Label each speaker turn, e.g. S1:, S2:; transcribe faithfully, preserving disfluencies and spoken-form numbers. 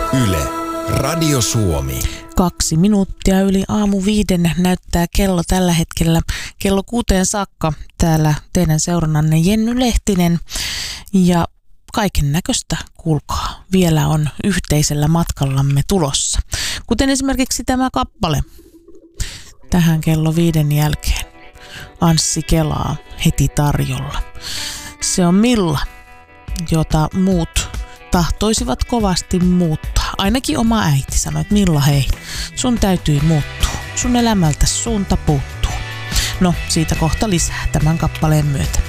S1: Yle, Radio Suomi.
S2: Kaksi minuuttia yli aamu viiden näyttää kello tällä hetkellä. Kello kuuteen saakka täällä teidän seurannanne Jenny Lehtinen. Ja kaiken näköistä, kuulkaa, vielä on yhteisellä matkallamme tulossa. Kuten esimerkiksi tämä kappale tähän kello viiden jälkeen. Anssi Kelaa heti tarjolla. Se on Milla, jota muut tahtoisivat kovasti muuttaa. Ainakin oma äiti sanoi, että Milla, hei, sun täytyy muuttua. Sun elämältä suunta puuttuu. No, siitä kohta lisää tämän kappaleen myötä.